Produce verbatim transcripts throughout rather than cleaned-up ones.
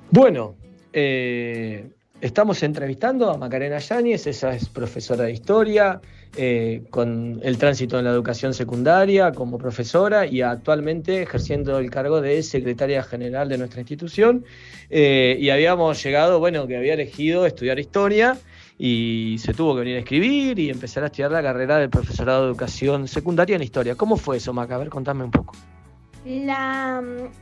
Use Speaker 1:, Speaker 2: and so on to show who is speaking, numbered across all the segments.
Speaker 1: Bueno, eh, estamos entrevistando a Macarena Yáñez, ella es profesora de historia, eh, con el tránsito en la educación secundaria como profesora y actualmente ejerciendo el cargo de secretaria general de nuestra institución. Eh, y habíamos llegado, bueno, que había elegido estudiar historia y se tuvo que venir a escribir y empezar a estudiar la carrera del profesorado de educación secundaria en historia. ¿Cómo fue eso, Maca? A ver, contame un poco.
Speaker 2: La...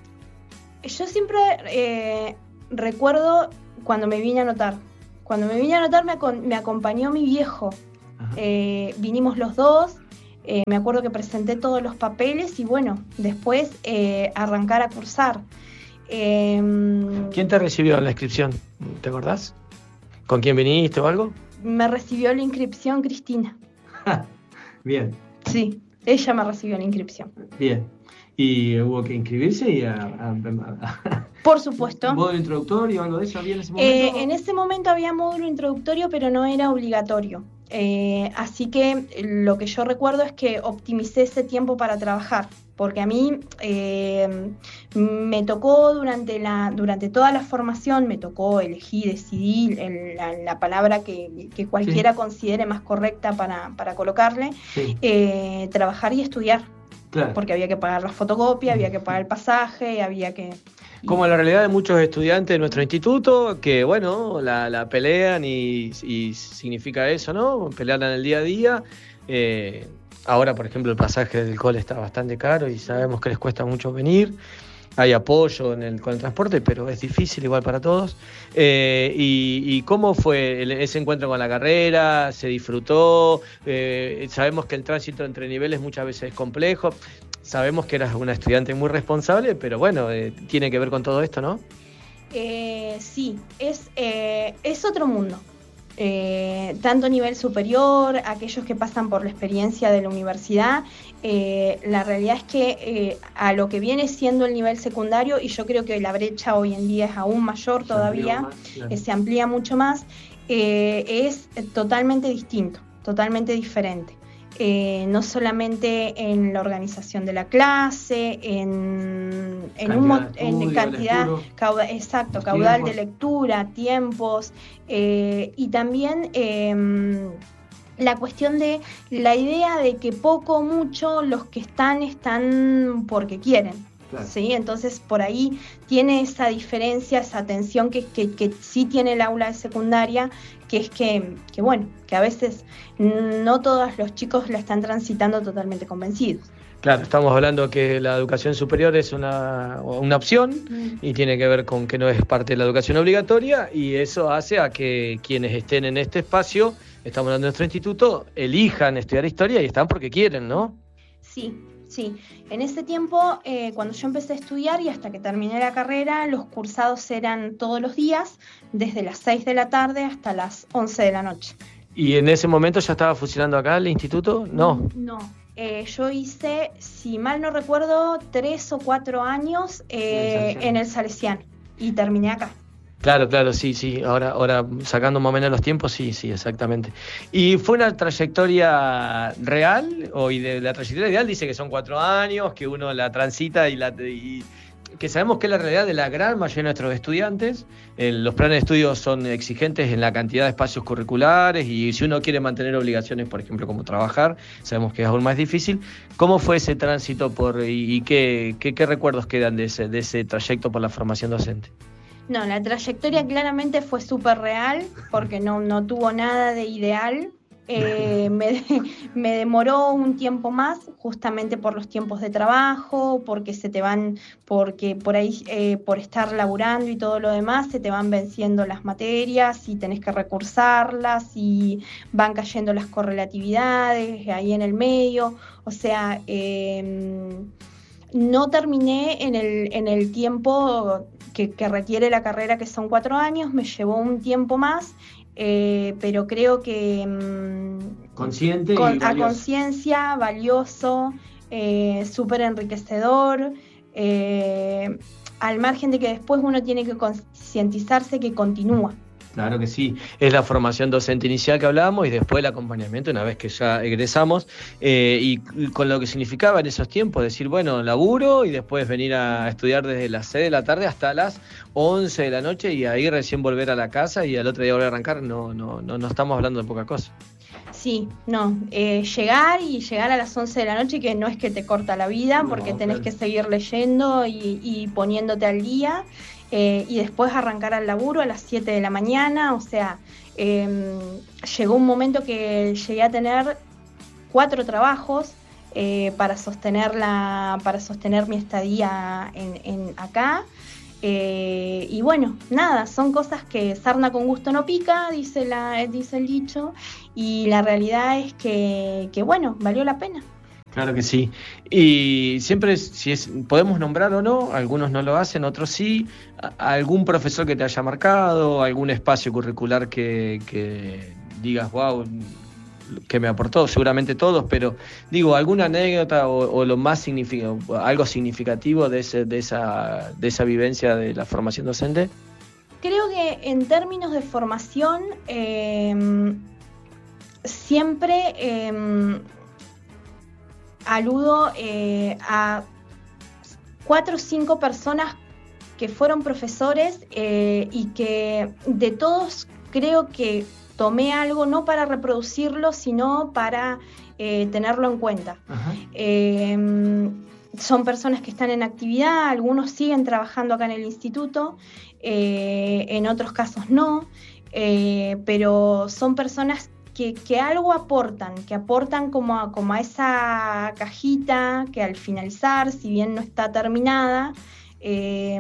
Speaker 2: Yo siempre eh, recuerdo cuando me vine a anotar. Cuando me vine a anotar me, ac- me acompañó mi viejo. Eh, vinimos los dos, eh, me acuerdo que presenté todos los papeles y bueno, después eh, arrancar a cursar. Eh,
Speaker 1: ¿Quién te recibió en la inscripción? ¿Te acordás? ¿Con quién viniste o algo?
Speaker 2: Me recibió la inscripción Cristina.
Speaker 1: Bien.
Speaker 2: Sí, ella me recibió la inscripción.
Speaker 1: Bien. ¿Y hubo que inscribirse? Y a, a, a...
Speaker 2: Por supuesto.
Speaker 1: ¿Un módulo introductorio o algo de eso había en ese momento?
Speaker 2: Eh, en ese momento había módulo introductorio, pero no era obligatorio. Eh, así que lo que yo recuerdo es que optimicé ese tiempo para trabajar, porque a mí eh, me tocó durante, la, durante toda la formación, me tocó elegir, decidir el, la, la palabra que, que cualquiera sí. considere más correcta para, para colocarle, sí. eh, trabajar y estudiar. Claro. Porque había que pagar la fotocopia, había que pagar el pasaje, había que...
Speaker 1: Como la realidad de muchos estudiantes de nuestro instituto, que bueno, la, la pelean y, y significa eso, ¿no? Pelean en el día a día. Eh, ahora, por ejemplo, el pasaje del cole está bastante caro y sabemos que les cuesta mucho venir. Hay apoyo en el, con el transporte, pero es difícil igual para todos. Eh, y, ¿Y cómo fue el, ese encuentro con la carrera? ¿Se disfrutó? Eh, sabemos que el tránsito entre niveles muchas veces es complejo. Sabemos que eras una estudiante muy responsable, pero bueno, eh, tiene que ver con todo esto, ¿no?
Speaker 2: Eh, sí, es, eh, es otro mundo. Eh, tanto nivel superior, aquellos que pasan por la experiencia de la universidad, eh, la realidad es que eh, a lo que viene siendo el nivel secundario, y yo creo que la brecha hoy en día es aún mayor todavía, más, claro. eh, se amplía mucho más, eh, es totalmente distinto, totalmente diferente. Eh, no solamente en la organización de la clase, en, en, cantidad, un, de estudio, en cantidad, cauda, exacto, caudal de lectura, tiempos, eh, y también eh, la cuestión de la idea de que poco o mucho los que están, están porque quieren. Claro. ¿Sí? Entonces por ahí tiene esa diferencia, esa tensión que, que, que sí tiene el aula de secundaria, que es que, que bueno, que a veces no todos los chicos la están transitando totalmente convencidos.
Speaker 1: Claro, estamos hablando que la educación superior es una, una opción mm. y tiene que ver con que no es parte de la educación obligatoria, y eso hace a que quienes estén en este espacio, estamos hablando de nuestro instituto, elijan estudiar historia y están porque quieren, ¿no?
Speaker 2: Sí. Sí, en ese tiempo, eh, cuando yo empecé a estudiar y hasta que terminé la carrera, los cursados eran todos los días, desde las seis de la tarde hasta las once de la noche.
Speaker 1: ¿Y en ese momento ya estaba funcionando acá el instituto? No.
Speaker 2: No, eh, yo hice, si mal no recuerdo, tres o cuatro años eh, en el Salesiano y terminé acá.
Speaker 1: Claro, claro, sí, sí. Ahora, ahora sacando más o menos los tiempos, sí, sí, exactamente. ¿Y fue una trayectoria real? O y de la trayectoria ideal dice que son cuatro años, que uno la transita y, la, y que sabemos que es la realidad de la gran mayoría de nuestros estudiantes. Eh, los planes de estudio son exigentes en la cantidad de espacios curriculares y si uno quiere mantener obligaciones, por ejemplo, como trabajar, sabemos que es aún más difícil. ¿Cómo fue ese tránsito por y, y qué, qué, qué recuerdos quedan de ese, de ese trayecto por la formación docente?
Speaker 2: No, la trayectoria claramente fue súper real, porque no, no tuvo nada de ideal. Eh, me, me demoró un tiempo más, justamente por los tiempos de trabajo, porque se te van, porque por ahí, eh, por estar laburando y todo lo demás, se te van venciendo las materias y tenés que recursarlas y van cayendo las correlatividades ahí en el medio. O sea, eh, no terminé en el, en el tiempo que, que requiere la carrera, que son cuatro años, me llevó un tiempo más, eh, pero creo que
Speaker 1: mmm, consciente
Speaker 2: con,
Speaker 1: y
Speaker 2: a conciencia, valioso, eh, súper enriquecedor, eh, al margen de que después uno tiene que concientizarse que continúa.
Speaker 1: Claro que sí, es la formación docente inicial que hablábamos y después el acompañamiento una vez que ya egresamos, eh, y, y con lo que significaba en esos tiempos, decir, bueno, laburo y después venir a estudiar desde las seis de la tarde hasta las once de la noche y ahí recién volver a la casa y al otro día volver a arrancar, no, no, no, no estamos hablando de poca cosa.
Speaker 2: Sí, no, eh, llegar y llegar a las once de la noche, que no es que te corta la vida,
Speaker 1: No,
Speaker 2: porque tenés
Speaker 1: claro.
Speaker 2: que seguir leyendo y, y poniéndote al día, eh, y después arrancar al laburo a las siete de la mañana, o sea, eh, llegó un momento que llegué a tener cuatro trabajos eh, para, sostener la, para sostener mi estadía en, en acá. Eh, y bueno, nada, son cosas que sarna con gusto no pica, dice, la, dice el dicho, y la realidad es que, que, bueno, valió la pena.
Speaker 1: Claro que sí. Y siempre, si es, podemos nombrar o no, algunos no lo hacen, otros sí, a, algún profesor que te haya marcado, algún espacio curricular que, que digas, wow, que me aportó, seguramente todos, pero digo, alguna anécdota o, o lo más significativo, algo significativo de, ese, de, esa, de esa vivencia de la formación docente.
Speaker 2: Creo que en términos de formación, eh, siempre eh, aludo eh, a cuatro o cinco personas que fueron profesores eh, y que de todos creo que tomé algo no para reproducirlo, sino para eh, tenerlo en cuenta. Eh, son personas que están en actividad, algunos siguen trabajando acá en el instituto, eh, en otros casos no, eh, pero son personas que, que algo aportan, que aportan como a, como a esa cajita que al finalizar, si bien no está terminada, eh,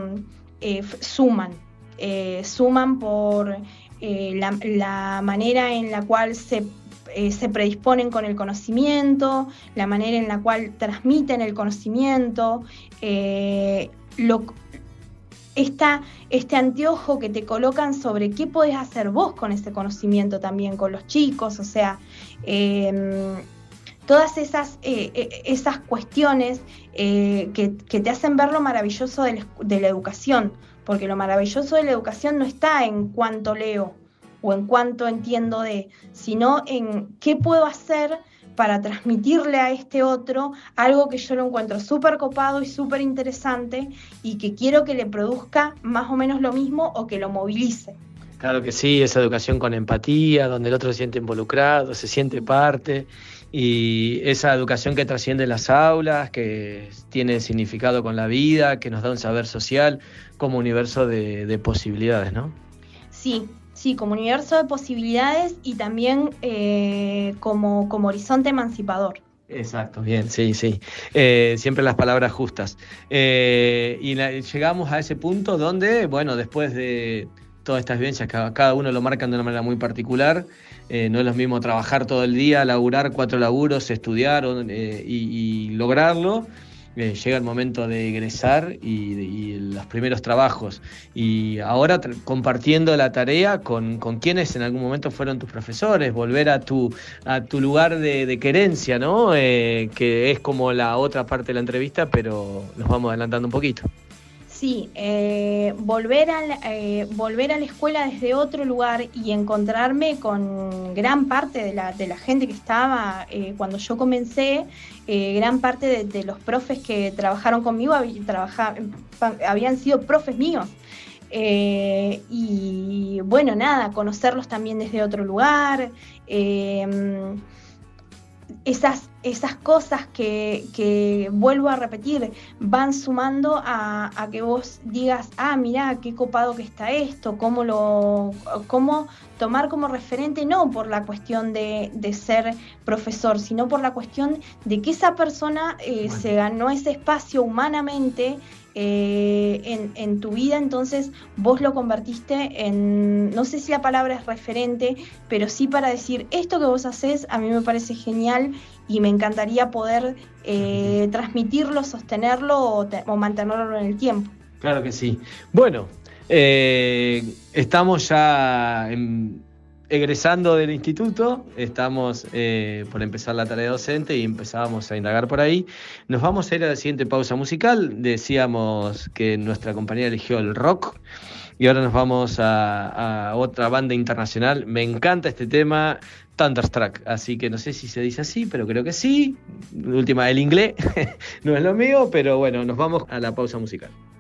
Speaker 2: eh, suman, eh, suman por... Eh, la, la manera en la cual se, eh, se predisponen con el conocimiento, la manera en la cual transmiten el conocimiento, eh, lo, esta, este anteojo que te colocan sobre qué podés hacer vos con ese conocimiento también con los chicos, o sea, eh, todas esas, eh, esas cuestiones eh, que, que te hacen ver lo maravilloso de la, de la educación, porque lo maravilloso de la educación no está en cuánto leo o en cuánto entiendo de, sino en qué puedo hacer para transmitirle a este otro algo que yo lo encuentro súper copado y súper interesante y que quiero que le produzca más o menos lo mismo o que lo movilice.
Speaker 1: Claro que sí, esa educación con empatía, donde el otro se siente involucrado, se siente parte, y esa educación que trasciende las aulas, que tiene significado con la vida, que nos da un saber social como universo de, de posibilidades, ¿no?
Speaker 2: Sí, sí, como universo de posibilidades y también eh, como, como horizonte emancipador.
Speaker 1: Exacto, bien, sí, sí. Eh, siempre las palabras justas. Eh, y la, llegamos a ese punto donde, bueno, después de todas estas vivencias, cada, cada uno lo marcan de una manera muy particular. Eh, no es lo mismo trabajar todo el día, laburar cuatro laburos, estudiar eh, y, y lograrlo. Eh, llega el momento de egresar y, y los primeros trabajos. Y ahora tra- compartiendo la tarea con, con quienes en algún momento fueron tus profesores, volver a tu, a tu lugar de, de querencia, ¿no? Eh, que es como la otra parte de la entrevista, pero nos vamos adelantando un poquito.
Speaker 2: Sí, eh, volver, a la, eh, volver a la escuela desde otro lugar y encontrarme con gran parte de la, de la gente que estaba eh, cuando yo comencé, eh, gran parte de, de los profes que trabajaron conmigo hab- trabaja, habían sido profes míos. Eh, y bueno, nada, conocerlos también desde otro lugar. Eh, Esas, esas cosas que, que, vuelvo a repetir, van sumando a, a que vos digas, ah, mirá, qué copado que está esto, cómo, lo, cómo tomar como referente, no por la cuestión de, de ser profesor, sino por la cuestión de que esa persona eh, bueno. se ganó ese espacio humanamente eh, en, en tu vida, entonces vos lo convertiste en, no sé si la palabra es referente, pero sí para decir, esto que vos hacés a mí me parece genial y me encantaría poder eh, transmitirlo, sostenerlo o, te, o mantenerlo en el tiempo.
Speaker 1: Claro que sí. Bueno, eh, estamos ya en, egresando del instituto, estamos eh, por empezar la tarea docente y empezábamos a indagar por ahí. Nos vamos a ir a la siguiente pausa musical. Decíamos que nuestra compañía eligió el rock y ahora nos vamos a, a otra banda internacional. Me encanta este tema, Thunderstruck, así que no sé si se dice así, pero creo que sí. Última, el inglés no es lo mío, pero bueno, nos vamos a la pausa musical.